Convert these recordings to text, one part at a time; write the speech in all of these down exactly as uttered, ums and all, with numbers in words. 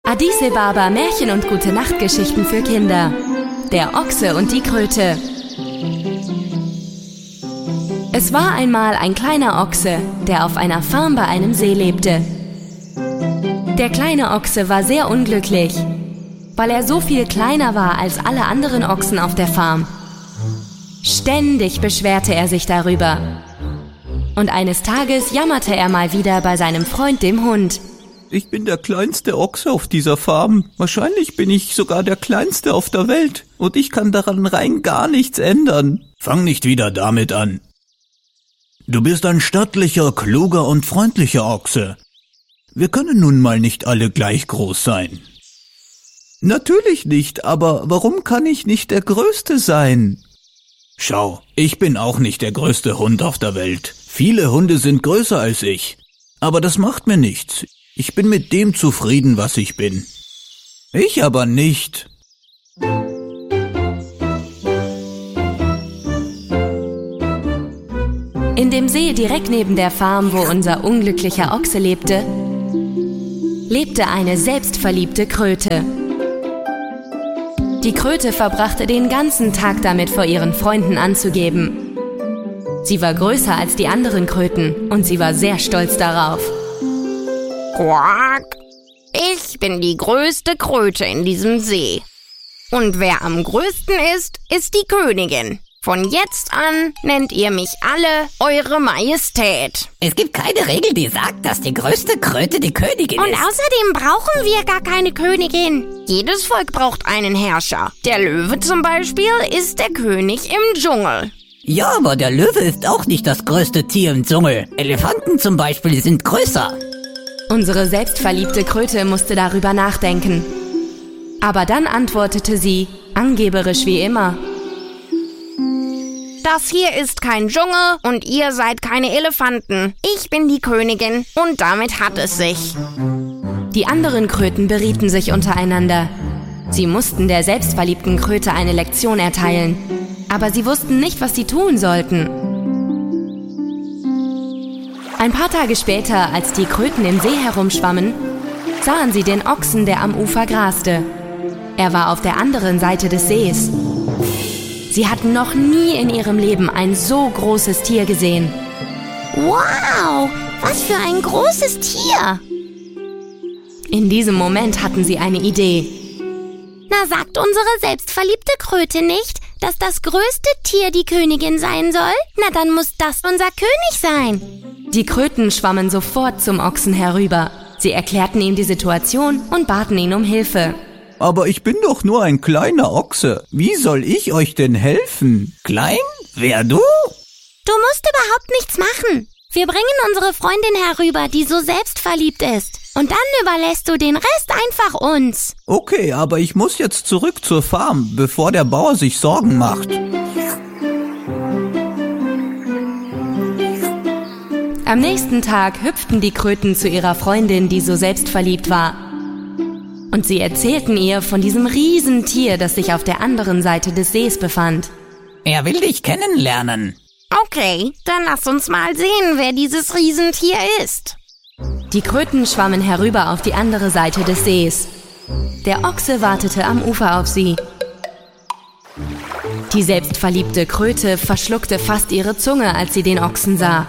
Addis Ababa Märchen und Gute-Nacht-Geschichten für Kinder. Der Ochse und die Kröte. Es war einmal ein kleiner Ochse, der auf einer Farm bei einem See lebte. Der kleine Ochse war sehr unglücklich, weil er so viel kleiner war als alle anderen Ochsen auf der Farm. Ständig beschwerte er sich darüber. Und eines Tages jammerte er mal wieder bei seinem Freund, dem Hund. Ich bin der kleinste Ochse auf dieser Farm. Wahrscheinlich bin ich sogar der kleinste auf der Welt. Und ich kann daran rein gar nichts ändern. Fang nicht wieder damit an. Du bist ein stattlicher, kluger und freundlicher Ochse. Wir können nun mal nicht alle gleich groß sein. Natürlich nicht, aber warum kann ich nicht der Größte sein? Schau, ich bin auch nicht der größte Hund auf der Welt. Viele Hunde sind größer als ich. Aber das macht mir nichts. Ich bin mit dem zufrieden, was ich bin. Ich aber nicht. In dem See direkt neben der Farm, wo unser unglücklicher Ochse lebte, lebte eine selbstverliebte Kröte. Die Kröte verbrachte den ganzen Tag damit, vor ihren Freunden anzugeben. Sie war größer als die anderen Kröten und sie war sehr stolz darauf. Quack! Ich bin die größte Kröte in diesem See. Und wer am größten ist, ist die Königin. Von jetzt an nennt ihr mich alle Eure Majestät. Es gibt keine Regel, die sagt, dass die größte Kröte die Königin Und ist. Und außerdem brauchen wir gar keine Königin. Jedes Volk braucht einen Herrscher. Der Löwe zum Beispiel ist der König im Dschungel. Ja, aber der Löwe ist auch nicht das größte Tier im Dschungel. Elefanten zum Beispiel sind größer. Unsere selbstverliebte Kröte musste darüber nachdenken. Aber dann antwortete sie, angeberisch wie immer. Das hier ist kein Dschungel und ihr seid keine Elefanten. Ich bin die Königin und damit hat es sich. Die anderen Kröten berieten sich untereinander. Sie mussten der selbstverliebten Kröte eine Lektion erteilen. Aber sie wussten nicht, was sie tun sollten. Ein paar Tage später, als die Kröten im See herumschwammen, sahen sie den Ochsen, der am Ufer graste. Er war auf der anderen Seite des Sees. Sie hatten noch nie in ihrem Leben ein so großes Tier gesehen. Wow, was für ein großes Tier! In diesem Moment hatten sie eine Idee. Na, sagt unsere selbstverliebte Kröte nicht, dass das größte Tier die Königin sein soll? Na, dann muss das unser König sein. Die Kröten schwammen sofort zum Ochsen herüber. Sie erklärten ihm die Situation und baten ihn um Hilfe. Aber ich bin doch nur ein kleiner Ochse. Wie soll ich euch denn helfen? Klein? Wer, du? Du musst überhaupt nichts machen. Wir bringen unsere Freundin herüber, die so selbstverliebt ist. Und dann überlässt du den Rest einfach uns. Okay, aber ich muss jetzt zurück zur Farm, bevor der Bauer sich Sorgen macht. Am nächsten Tag hüpften die Kröten zu ihrer Freundin, die so selbstverliebt war. Und sie erzählten ihr von diesem Riesentier, das sich auf der anderen Seite des Sees befand. Er will dich kennenlernen. Okay, dann lass uns mal sehen, wer dieses Riesentier ist. Die Kröten schwammen herüber auf die andere Seite des Sees. Der Ochse wartete am Ufer auf sie. Die selbstverliebte Kröte verschluckte fast ihre Zunge, als sie den Ochsen sah.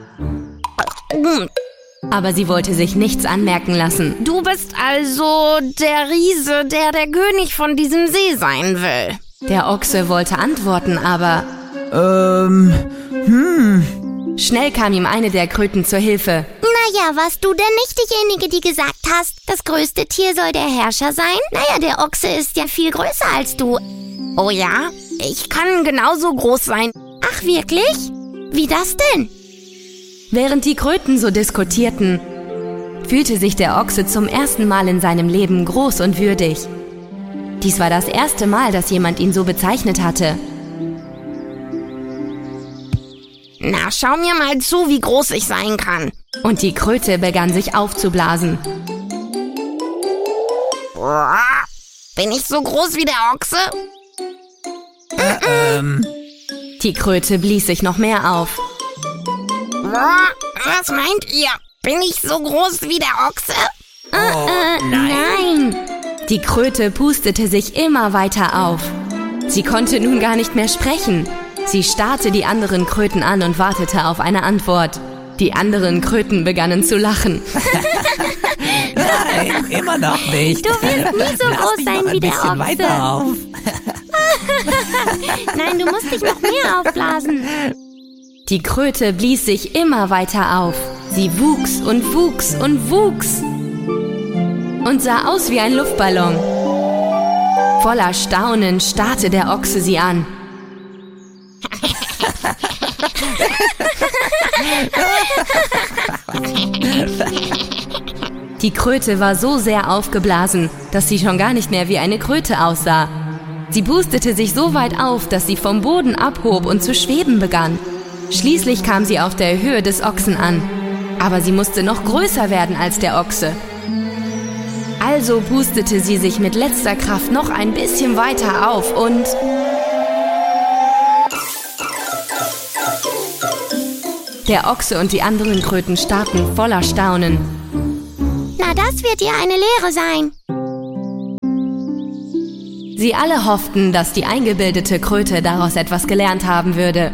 Aber sie wollte sich nichts anmerken lassen. Du bist also der Riese, der der König von diesem See sein will. Der Ochse wollte antworten, aber... Ähm, hm... Schnell kam ihm eine der Kröten zur Hilfe. Naja, warst du denn nicht diejenige, die gesagt hast, das größte Tier soll der Herrscher sein? Naja, der Ochse ist ja viel größer als du. Oh ja? Ich kann genauso groß sein. Ach, wirklich? Wie das denn? Während die Kröten so diskutierten, fühlte sich der Ochse zum ersten Mal in seinem Leben groß und würdig. Dies war das erste Mal, dass jemand ihn so bezeichnet hatte. Na, schau mir mal zu, wie groß ich sein kann. Und die Kröte begann sich aufzublasen. Bin ich so groß wie der Ochse? Ähm... Die Kröte blies sich noch mehr auf. Was meint ihr? Bin ich so groß wie der Ochse? Oh, äh, nein. nein. Die Kröte pustete sich immer weiter auf. Sie konnte nun gar nicht mehr sprechen. Sie starrte die anderen Kröten an und wartete auf eine Antwort. Die anderen Kröten begannen zu lachen. Nein, immer noch nicht. Du wirst nie so Lass groß mich sein noch ein wie der bisschen weiter Ochse. auf. Nein, du musst dich noch mehr aufblasen. Die Kröte blies sich immer weiter auf. Sie wuchs und wuchs und wuchs und sah aus wie ein Luftballon. Voller Staunen starrte der Ochse sie an. Die Kröte war so sehr aufgeblasen, dass sie schon gar nicht mehr wie eine Kröte aussah. Sie pustete sich so weit auf, dass sie vom Boden abhob und zu schweben begann. Schließlich kam sie auf der Höhe des Ochsen an. Aber sie musste noch größer werden als der Ochse. Also pustete sie sich mit letzter Kraft noch ein bisschen weiter auf und... Der Ochse und die anderen Kröten starrten voller Staunen. Na, das wird ihr eine Lehre sein. Sie alle hofften, dass die eingebildete Kröte daraus etwas gelernt haben würde.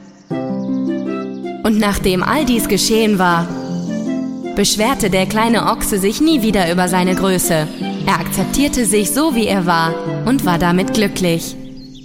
Und nachdem all dies geschehen war, beschwerte der kleine Ochse sich nie wieder über seine Größe. Er akzeptierte sich so, wie er war, und war damit glücklich.